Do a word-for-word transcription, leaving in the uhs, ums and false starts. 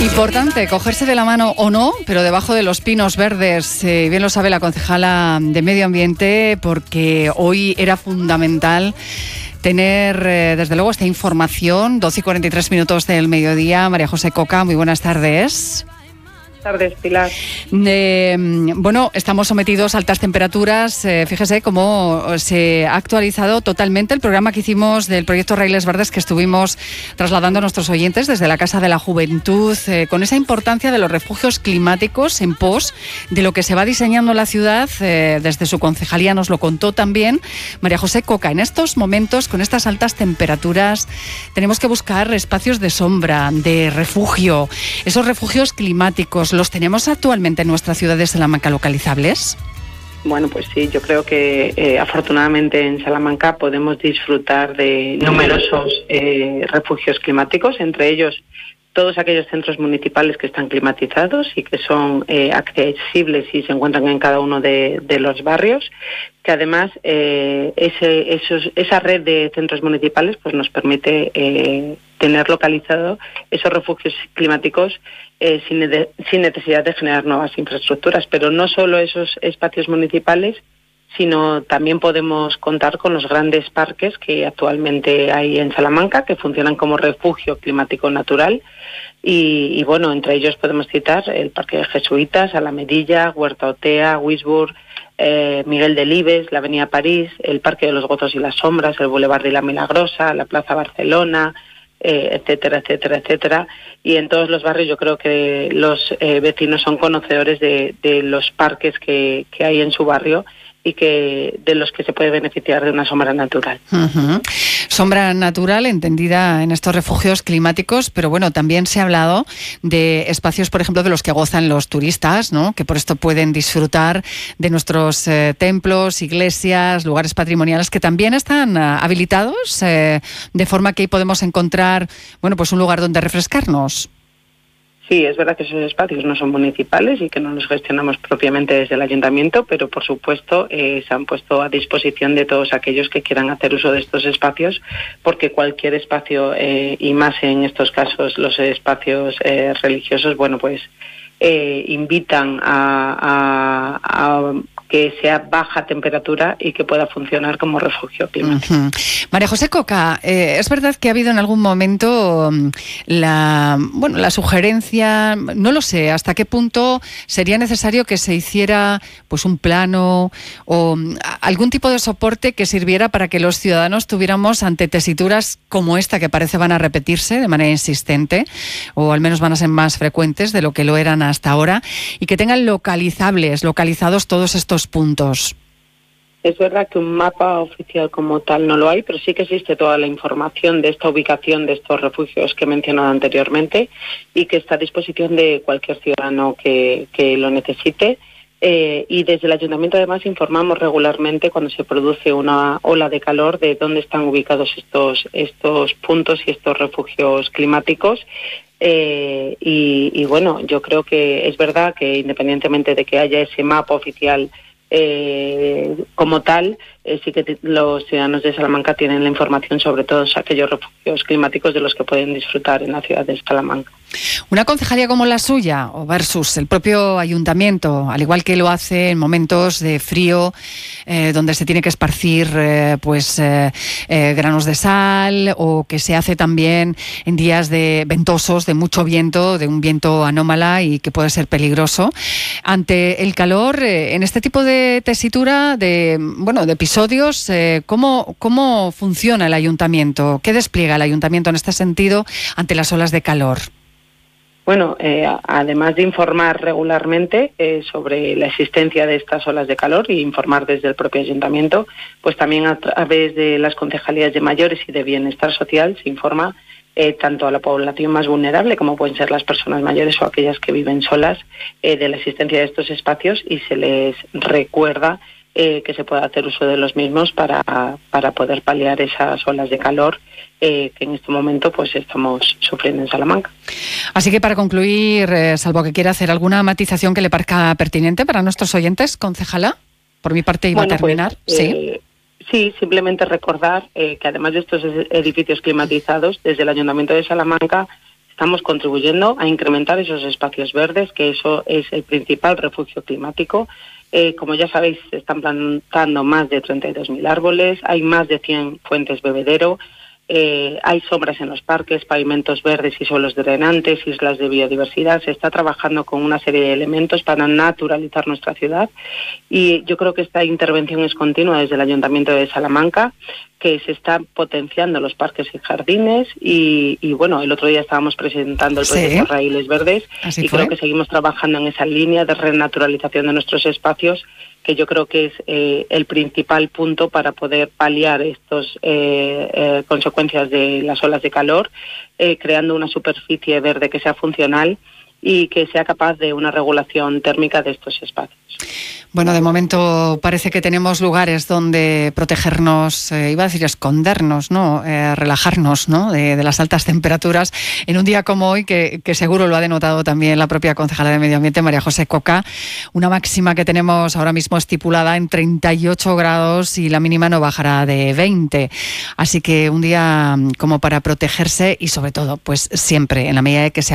Importante cogerse de la mano o no, pero debajo de los pinos verdes, eh, bien lo sabe la concejala de Medio Ambiente, porque hoy era fundamental tener, eh, desde luego, esta información. doce y cuarenta y tres minutos del mediodía. María José Coca, muy buenas tardes. Buenas tardes, Pilar. Eh, bueno, estamos sometidos a altas temperaturas. Eh, fíjese cómo se ha actualizado totalmente el programa que hicimos del proyecto Raíles Verdes, que estuvimos trasladando a nuestros oyentes desde la Casa de la Juventud, eh, con esa importancia de los refugios climáticos en pos de lo que se va diseñando en la ciudad. Eh, desde su concejalía nos lo contó también María José Coca. En estos momentos, con estas altas temperaturas, tenemos que buscar espacios de sombra, de refugio, esos refugios climáticos. ¿Los tenemos actualmente en nuestra ciudad de Salamanca localizables? Bueno, pues sí, yo creo que eh, afortunadamente en Salamanca podemos disfrutar de numerosos eh, refugios climáticos, entre ellos todos aquellos centros municipales que están climatizados y que son eh, accesibles y se encuentran en cada uno de, de los barrios, que además eh, ese, esos, esa red de centros municipales pues nos permite eh, tener localizado esos refugios climáticos eh, sin, de, sin necesidad de generar nuevas infraestructuras. Pero no solo esos espacios municipales, sino también podemos contar con los grandes parques que actualmente hay en Salamanca, que funcionan como refugio climático natural. Y, y bueno, entre ellos podemos citar el Parque de Jesuitas, Alamedilla, Huerta Otea, Wisburg, eh, Miguel Delibes, la Avenida París, el Parque de los Gozos y las Sombras, el Boulevard de la Milagrosa, la Plaza Barcelona, eh, etcétera, etcétera, etcétera. Y en todos los barrios yo creo que los eh, vecinos son conocedores de, de los parques que, que hay en su barrio y que de los que se puede beneficiar de una sombra natural. Uh-huh. Sombra natural entendida en estos refugios climáticos, pero bueno, también se ha hablado de espacios, por ejemplo, de los que gozan los turistas, ¿no? Que por esto pueden disfrutar de nuestros eh, templos, iglesias, lugares patrimoniales que también están uh, habilitados, eh, de forma que ahí podemos encontrar, bueno, pues un lugar donde refrescarnos. Sí, es verdad que esos espacios no son municipales y que no los gestionamos propiamente desde el ayuntamiento, pero por supuesto eh, se han puesto a disposición de todos aquellos que quieran hacer uso de estos espacios, porque cualquier espacio, eh, y más en estos casos los espacios eh, religiosos, bueno, pues eh, invitan a, a, a que sea baja temperatura y que pueda funcionar como refugio climático. Uh-huh. María José Coca, eh, es verdad que ha habido en algún momento la, bueno, la sugerencia, no lo sé, hasta qué punto sería necesario que se hiciera pues un plano o algún tipo de soporte que sirviera para que los ciudadanos tuviéramos, ante tesituras como esta que parece van a repetirse de manera insistente, o al menos van a ser más frecuentes de lo que lo eran hasta ahora, y que tengan localizables, localizados todos estos puntos. Es verdad que un mapa oficial como tal no lo hay, pero sí que existe toda la información de esta ubicación de estos refugios que he mencionado anteriormente y que está a disposición de cualquier ciudadano que, que lo necesite. Eh, y desde el ayuntamiento además informamos regularmente cuando se produce una ola de calor de dónde están ubicados estos, estos puntos y estos refugios climáticos. Eh, y, y bueno, yo creo que es verdad que independientemente de que haya ese mapa oficial Eh, como tal, eh, sí que t- los ciudadanos de Salamanca tienen la información sobre todos aquellos refugios climáticos de los que pueden disfrutar en la ciudad de Salamanca. Una concejalía como la suya, o versus el propio ayuntamiento, al igual que lo hace en momentos de frío, eh, donde se tiene que esparcir eh, pues eh, eh, granos de sal, o que se hace también en días de ventosos, de mucho viento, de un viento anómala y que puede ser peligroso. Ante el calor, eh, en este tipo de tesitura, de bueno, de episodios, eh, ¿cómo, ¿cómo funciona el ayuntamiento? ¿Qué despliega el ayuntamiento en este sentido ante las olas de calor? Bueno, eh, además de informar regularmente eh, sobre la existencia de estas olas de calor y informar desde el propio ayuntamiento, pues también a través de las concejalías de mayores y de bienestar social se informa eh, tanto a la población más vulnerable, como pueden ser las personas mayores o aquellas que viven solas, eh, de la existencia de estos espacios, y se les recuerda eh, que se pueda hacer uso de los mismos para, para poder paliar esas olas de calor eh, que en este momento pues estamos sufriendo en Salamanca. Así que para concluir, eh, salvo que quiera hacer alguna matización que le parezca pertinente para nuestros oyentes, concejala, por mi parte iba bueno, a terminar. Pues, sí. Eh, sí, simplemente recordar eh, que además de estos edificios climatizados, desde el Ayuntamiento de Salamanca estamos contribuyendo a incrementar esos espacios verdes, que eso es el principal refugio climático. Eh, como ya sabéis, se están plantando más de treinta y dos mil árboles, hay más de cien fuentes bebedero, eh, hay sombras en los parques, pavimentos verdes y suelos drenantes, islas de biodiversidad. Se está trabajando con una serie de elementos para naturalizar nuestra ciudad, y yo creo que esta intervención es continua desde el Ayuntamiento de Salamanca, que se están potenciando los parques y jardines, y, y bueno, el otro día estábamos presentando el proyecto sí. Raíles Verdes, Así y fue. creo que seguimos trabajando en esa línea de renaturalización de nuestros espacios, que yo creo que es eh, el principal punto para poder paliar estas eh, eh, consecuencias de las olas de calor, eh, creando una superficie verde que sea funcional y que sea capaz de una regulación térmica de estos espacios. Bueno, de momento parece que tenemos lugares donde protegernos, eh, iba a decir escondernos, ¿no? Eh, relajarnos, ¿no? De, de las altas temperaturas en un día como hoy, que, que seguro lo ha denotado también la propia concejala de Medio Ambiente, María José Coca, una máxima que tenemos ahora mismo estipulada en treinta y ocho grados y la mínima no bajará de veinte. Así que un día como para protegerse y sobre todo, pues siempre, en la medida de que sea